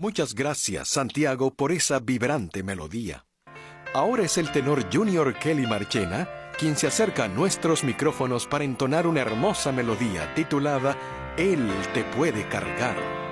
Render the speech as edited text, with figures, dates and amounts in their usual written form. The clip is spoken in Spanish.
Muchas gracias, Santiago, por esa vibrante melodía. Ahora es el tenor Junior Kelly Marchena quien se acerca a nuestros micrófonos para entonar una hermosa melodía titulada Él te puede cargar.